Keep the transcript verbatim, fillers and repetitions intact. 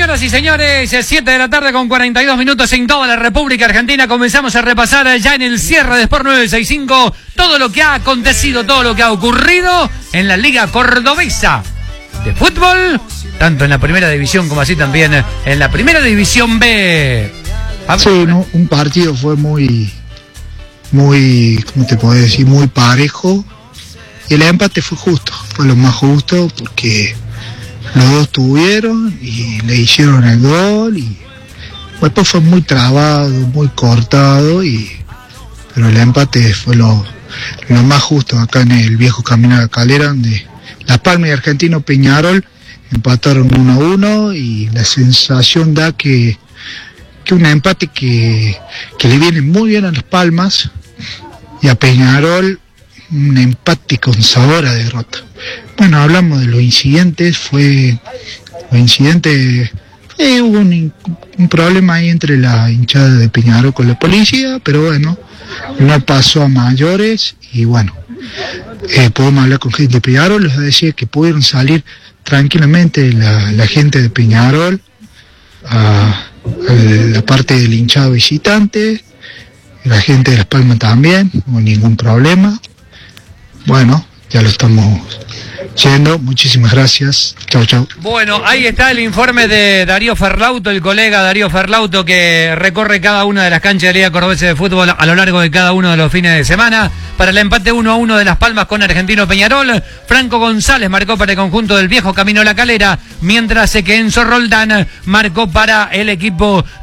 Señoras y señores, siete de la tarde con cuarenta y dos minutos en toda la República Argentina. Comenzamos a repasar ya en el cierre de Sport nueve sesenta y cinco todo lo que ha acontecido, todo lo que ha ocurrido en la Liga Cordobesa de fútbol, tanto en la primera división como así también en la primera división B. Sí, no, un partido fue muy, muy, ¿cómo te puedo decir? Muy parejo. Y el empate fue justo, fue lo más justo porque los dos tuvieron y le hicieron el gol y después fue muy trabado, muy cortado, y pero el empate fue lo, lo más justo acá en el viejo Camino de la Calera, donde Las Palmas y Argentino Peñarol empataron uno a uno, y la sensación da que, que un empate que, que le viene muy bien a Las Palmas, y a Peñarol un empate con sabor a derrota. Bueno, hablamos de los incidentes, fue los incidentes, eh, hubo un, un problema ahí entre la hinchada de Peñarol con la policía, pero bueno, no pasó a mayores, y bueno, eh, podemos hablar con gente de Peñarol, les decía que pudieron salir tranquilamente la, la gente de Peñarol a, a la parte del hinchado visitante, la gente de Las Palmas también, no hay ningún problema. Bueno, ya lo estamos yendo. Muchísimas gracias. Chau, chau. Bueno, ahí está el informe de Darío Ferlauto, el colega Darío Ferlauto, que recorre cada una de las canchas de Liga Cordobesa de Fútbol a lo largo de cada uno de los fines de semana. Para el empate uno a uno de Las Palmas con Argentino Peñarol, Franco González marcó para el conjunto del viejo Camino La Calera, mientras que Enzo Roldán marcó para el equipo